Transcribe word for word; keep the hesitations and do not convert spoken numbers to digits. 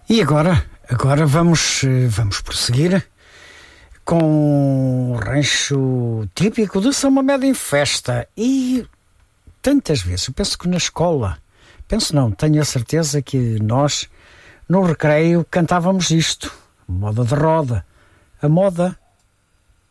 E agora, agora vamos, vamos prosseguir com o rancho típico de São Mamede em festa. E tantas vezes, eu penso que na escola, penso não, tenho a certeza que nós, no recreio, cantávamos isto, moda de roda. A moda